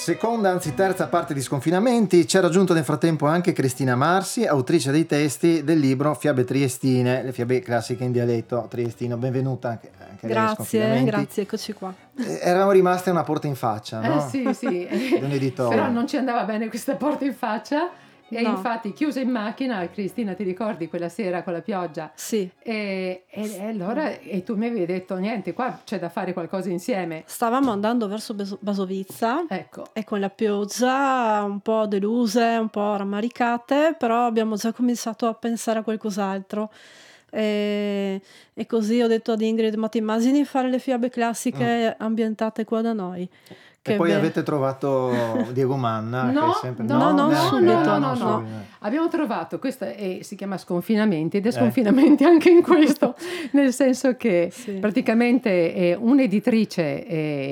Seconda, anzi terza parte di Sconfinamenti. Ci ha raggiunto nel frattempo anche Cristina Marsi, autrice dei testi del libro Fiabe Triestine, le fiabe classiche in dialetto triestino. Benvenuta anche a lei a Sconfinamenti. Grazie, eccoci qua. Eravamo rimaste una porta in faccia, no? Sì. Di un editore. Però non ci andava bene questa porta in faccia. E No. infatti chiusa in macchina, Cristina, ti ricordi quella sera con la pioggia? Sì. E allora tu mi avevi detto niente, qua c'è da fare qualcosa insieme. Stavamo andando verso Basovizza Ecco. e con la pioggia un po' deluse, un po' rammaricate, però abbiamo già cominciato a pensare a qualcos'altro. E così ho detto ad Ingrid: ma ti immagini fare le fiabe classiche ambientate qua da noi? E poi avete trovato Diego Manna, che è sempre... No. Abbiamo trovato, questa si chiama Sconfinamenti ed è Sconfinamenti anche in questo, nel senso che Sì. praticamente un'editrice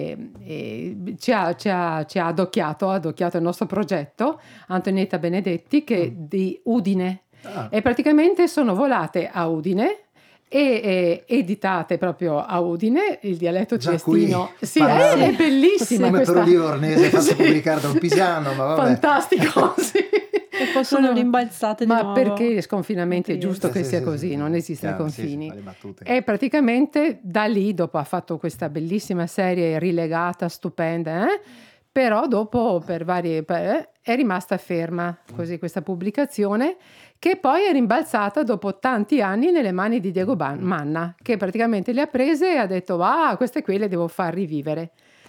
ci ha adocchiato il nostro progetto, Antonietta Benedetti, che di Udine. E praticamente sono volate a Udine e editate proprio a Udine, il dialetto triestino. Sì, è bellissima come questa. per un livornese fatto pubblicare da un pisano, ma vabbè. Fantastico, sì. E poi sono rimbalzate di nuovo. Ma perché Sconfinamenti è giusto che sia così, non esistono i confini. E praticamente da lì, dopo ha fatto questa bellissima serie rilegata, stupenda, però dopo per varie è rimasta ferma così questa pubblicazione, che poi è rimbalzata dopo tanti anni nelle mani di Diego Manna, che praticamente le ha prese e ha detto queste qui le devo far rivivere.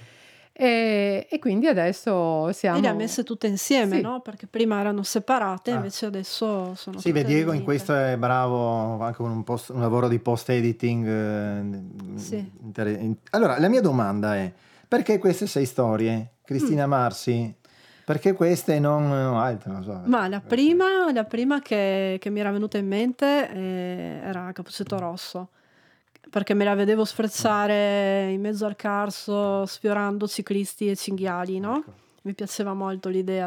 E quindi adesso siamo... E le ha messe tutte insieme, Sì. no? Perché prima erano separate, invece adesso sono tutte Diego in unite. questo è bravo, anche con un lavoro di post-editing. Sì. Allora, la mia domanda è: perché queste 6 storie? Cristina Marsi, perché queste e non altre? Non so. Ma la prima che mi era venuta in mente era Cappuccetto Rosso, perché me la vedevo sfrecciare in mezzo al Carso sfiorando ciclisti e cinghiali, no? Ecco. Mi piaceva molto l'idea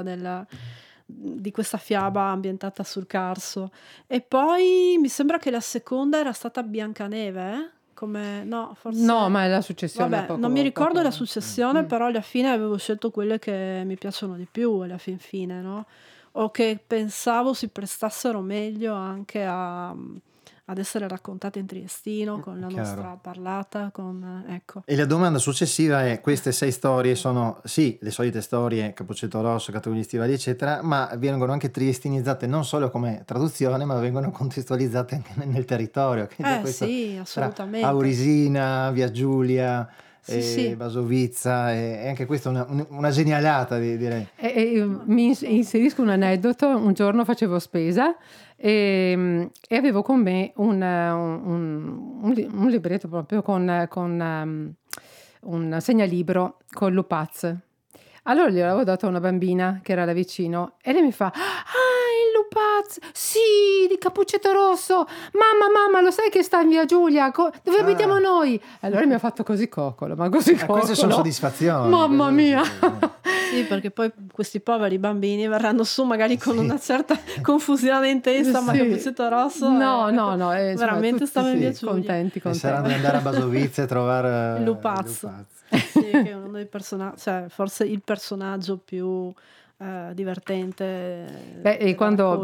di questa fiaba ambientata sul Carso. E poi mi sembra che la seconda era stata Biancaneve, forse... No, ma è la successione. Vabbè, non mi ricordo la successione, però alla fine avevo scelto quelle che mi piacciono di più alla fine, no? O che pensavo si prestassero meglio anche ad essere raccontate in triestino, con la nostra parlata, ecco. E la domanda successiva è: queste 6 storie sono sì le solite storie, Cappuccetto Rosso, Gatto con gli stivali eccetera, ma vengono anche triestinizzate non solo come traduzione, ma vengono contestualizzate anche nel territorio. Sì, assolutamente. Aurisina, Via Giulia, Sì. Basovizza, e anche questa è una genialata, direi. Mi inserisco un aneddoto. Un giorno facevo spesa e avevo con me un libretto proprio con un segnalibro con Lupaz. Allora gli avevo dato a una bambina che era là vicino e lei mi fa: il Lupaz, sì, di Cappuccetto Rosso, mamma, lo sai che sta in Via Giulia, dove abitiamo noi? Allora mi ha fatto così coccolo, ma così coccolo. Queste sono soddisfazioni. Mamma mia. Sì, perché poi questi poveri bambini verranno su magari con una certa confusione in testa, ma Cappuccetto Rosso no, veramente stava in Via Giulia. Contenti. Penseranno di andare a Basovizza e trovare Lupaz. Sì, che è uno dei personaggi, cioè forse il personaggio più divertente. E quando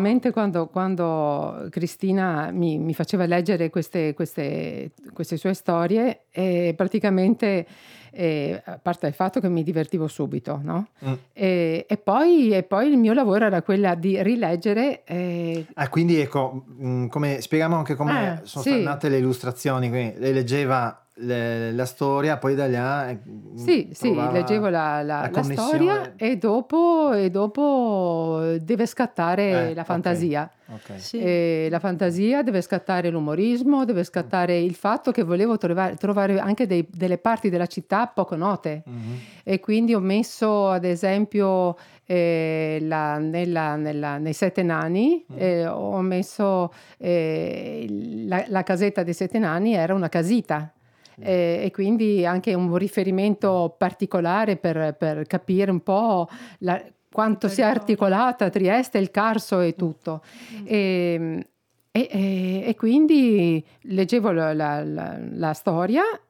Cristina mi faceva leggere queste sue storie, praticamente a parte il fatto che mi divertivo subito, no? E poi il mio lavoro era quella di rileggere. Quindi ecco, spieghiamo anche come sono state nate le illustrazioni. Quindi lei leggeva la storia, poi da là leggevo la storia e dopo deve scattare la fantasia. Okay. Sì. La fantasia, deve scattare l'umorismo, deve scattare il fatto che volevo trovare anche delle parti della città poco note. E quindi ho messo ad esempio nei 7 nani, ho messo la casetta dei 7 nani era una casita. E quindi anche un riferimento particolare per capire un po' quanto sia articolata Trieste, il Carso e tutto. E quindi leggevo la storia